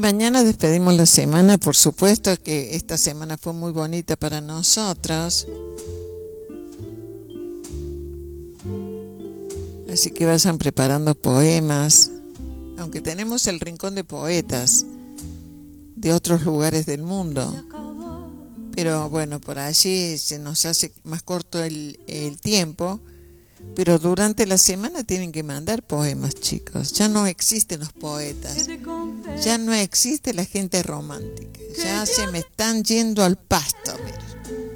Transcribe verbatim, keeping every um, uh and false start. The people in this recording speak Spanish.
mañana despedimos la semana, por supuesto que esta semana fue muy bonita para nosotros. Así que vayan preparando poemas, aunque tenemos el rincón de poetas de otros lugares del mundo. Pero bueno, por allí se nos hace más corto el, el tiempo. Pero durante la semana tienen que mandar poemas, chicos. Ya no existen los poetas. Ya no existe la gente romántica. Ya se me están yendo al pasto, mira.